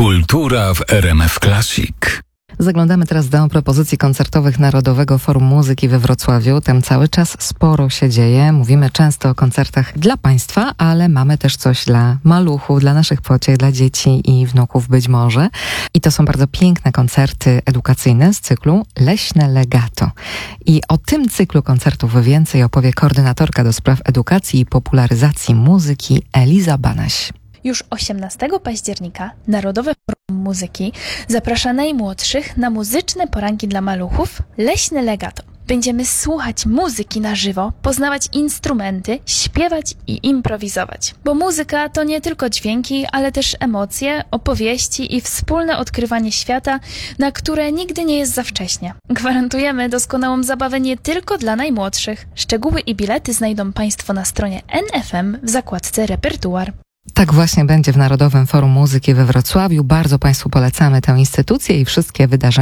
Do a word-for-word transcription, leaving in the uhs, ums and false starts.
Kultura w R M F Classic. Zaglądamy teraz do propozycji koncertowych Narodowego Forum Muzyki we Wrocławiu. Tam cały czas sporo się dzieje. Mówimy często o koncertach dla państwa, ale mamy też coś dla maluchów, dla naszych pociech, dla dzieci i wnuków być może. I to są bardzo piękne koncerty edukacyjne z cyklu Leśne Legato. I o tym cyklu koncertów więcej opowie koordynatorka do spraw edukacji i popularyzacji muzyki Eliza Banaś. Już osiemnastego października Narodowe Forum Muzyki zaprasza najmłodszych na muzyczne poranki dla maluchów Leśne Legato. Będziemy słuchać muzyki na żywo, poznawać instrumenty, śpiewać i improwizować. Bo muzyka to nie tylko dźwięki, ale też emocje, opowieści i wspólne odkrywanie świata, na które nigdy nie jest za wcześnie. Gwarantujemy doskonałą zabawę nie tylko dla najmłodszych. Szczegóły i bilety znajdą Państwo na stronie N F M w zakładce Repertuar. Tak właśnie będzie w Narodowym Forum Muzyki we Wrocławiu. Bardzo Państwu polecamy tę instytucję i wszystkie wydarzenia